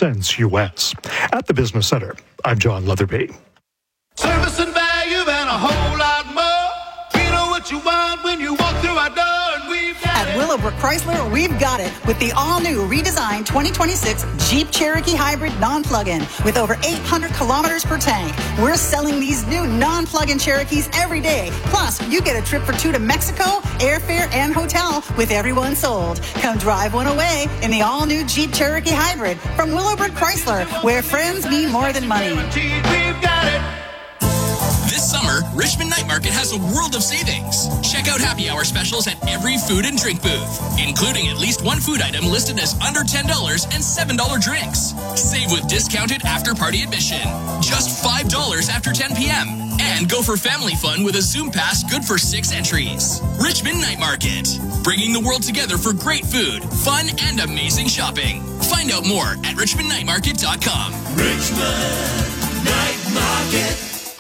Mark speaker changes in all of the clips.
Speaker 1: cents U.S. At the Business Center, I'm John Leatherby.
Speaker 2: Service and value and a whole lot more. We know what you want when you walk through our door, and we've got
Speaker 3: At Willowbrook Chrysler, we've got it with the all-new redesigned 2026 Jeep Cherokee Hybrid non-plug-in with over 800 kilometers per tank. We're selling these new non-plug-in Cherokees every day. Plus, you get a trip for two to Mexico, airfare, and hotel with every one sold. Come drive one away in the all-new Jeep Cherokee Hybrid from Willowbrook Chrysler, where friends mean more than money.
Speaker 2: We've got it.
Speaker 4: This summer, Richmond Night Market has a world of savings. Check out happy hour specials at every food and drink booth, including at least one food item listed as under $10 and $7 drinks. Save with discounted after-party admission, just $5 after 10 p.m. And go for family fun with a Zoom Pass good for 6 entries. Richmond Night Market, bringing the world together for great food, fun, and amazing shopping. Find out more at richmondnightmarket.com.
Speaker 2: Richmond Night Market.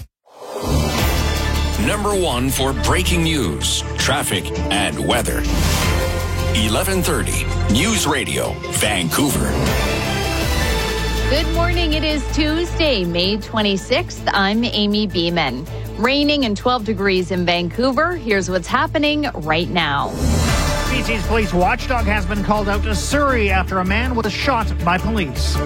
Speaker 5: Number one for breaking news, traffic, and weather. 1130 News Radio, Vancouver.
Speaker 6: Good morning. It is Tuesday, May 26th. I'm Amy Beeman. Raining and 12 degrees in Vancouver. Here's what's happening right now.
Speaker 7: BC's police watchdog has been called out to Surrey after a man was shot by police.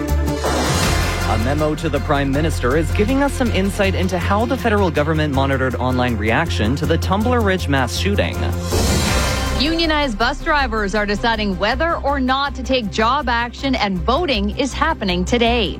Speaker 8: A memo to the Prime Minister is giving us some insight into how the federal government monitored online reaction to the Tumbler Ridge mass shooting.
Speaker 6: Unionized bus drivers are deciding whether or not to take job action, and voting is happening today.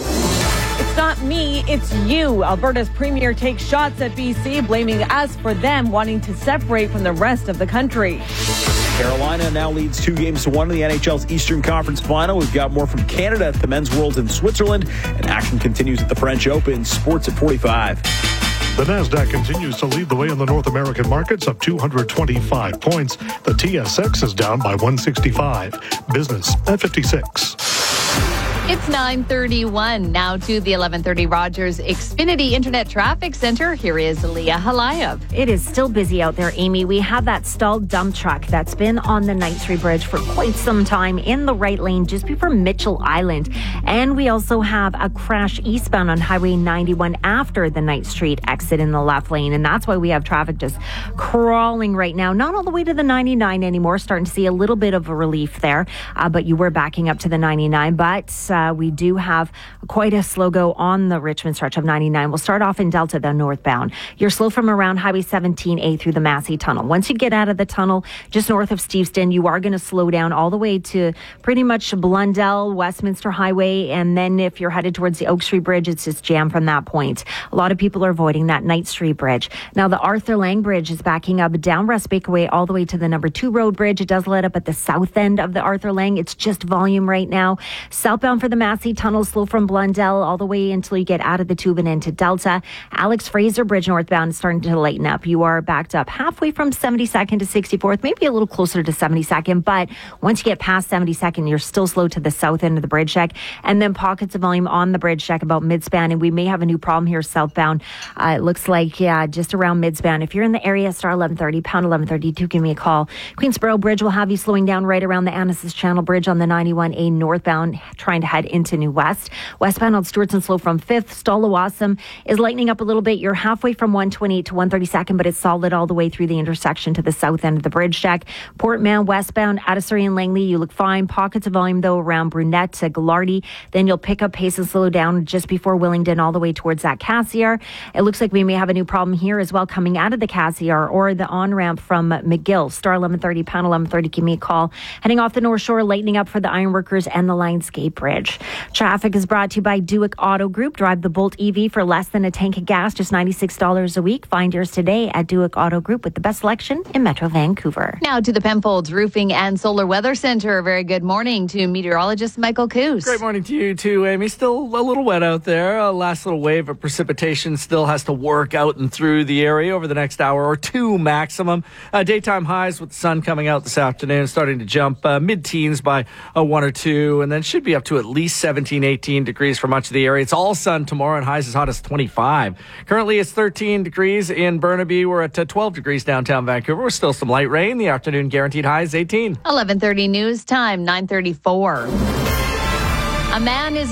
Speaker 9: It's not me, it's you. Alberta's premier takes shots at BC, blaming us for them wanting to separate from the rest of the country.
Speaker 10: Carolina now leads 2-1 in the NHL's Eastern Conference Final. We've got more from Canada at the Men's World in Switzerland, and action continues at the French Open. Sports at 45.
Speaker 1: The NASDAQ continues to lead the way in the North American markets, up 225 points. The TSX is down by 165. Business at 56.
Speaker 6: It's 9:31. Now to the 1130 Rogers Xfinity Internet Traffic Center. Here is Leah Halayev.
Speaker 11: It is still busy out there, Amy. We have that stalled dump truck that's been on the Knight Street Bridge for quite some time in the right lane just before Mitchell Island. And we also have a crash eastbound on Highway 91 after the Knight Street exit in the left lane. And that's why we have traffic just crawling right now. Not all the way to the 99 anymore. Starting to see a little bit of a relief there. But you were backing up to the 99. But we do have quite a slow go on the Richmond stretch of 99. We'll start off in Delta, the northbound. You're slow from around Highway 17A through the Massey Tunnel. Once you get out of the tunnel, just north of Steveston, you are going to slow down all the way to pretty much Blundell, Westminster Highway. And then if you're headed towards the Oak Street Bridge, it's just jammed from that point. A lot of people are avoiding that Knight Street Bridge. Now, the Arthur Lang Bridge is backing up down Rustbaker Way all the way to the number 2 Road Bridge. It does let up at the south end of the Arthur Lang. It's just volume right now. Southbound for the Massey Tunnel, slow from Blundell all the way until you get out of the tube and into Delta. Alex Fraser Bridge northbound is starting to lighten up. You are backed up halfway from 72nd to 64th, maybe a little closer to 72nd, but once you get past 72nd, you're still slow to the south end of the bridge deck. And then pockets of volume on the bridge deck about midspan, and we may have a new problem here southbound. It looks like, just around midspan. If you're in the area, star 1130, pound 1132, give me a call. Queensboro Bridge will have you slowing down right around the Annacis Channel Bridge on the 91A northbound, trying to head into New West. Westbound on Stewartson slow from 5th. Stallawasam is lightening up a little bit. You're halfway from 128 to 132nd, but it's solid all the way through the intersection to the south end of the bridge deck. Port Mann westbound, out of Surrey and Langley, you look fine. Pockets of volume, though, around Brunette to Gallardy. Then you'll pick up pace and slow down just before Willingdon all the way towards that Cassiar. It looks like we may have a new problem here as well coming out of the Cassiar or the on-ramp from McGill. Star 1130, pound 1130, give me a call. Heading off the North Shore, lightening up for the Ironworkers and the Lionsgate Bridge. Traffic is brought to you by Duick Auto Group. Drive the Bolt EV for less than a tank of gas, just $96 a week. Find yours today at Duick Auto Group with the best selection in Metro Vancouver.
Speaker 6: Now to the Penfolds Roofing and Solar Weather Center. Very good morning to meteorologist Michael Coos.
Speaker 12: Great morning to you too, Amy. Still a little wet out there. A last little wave of precipitation still has to work out and through the area over the next hour or two maximum. Daytime highs with the sun coming out this afternoon, starting to jump mid-teens by 1 or 2, and then should be up to at least 17, 18 degrees for much of the area. It's all sun tomorrow and highs as hot as 25. Currently it's 13 degrees in Burnaby. We're at 12 degrees downtown Vancouver. We're still some light rain. The afternoon guaranteed high is 18.
Speaker 6: 11:30 news time, 9:34. A man is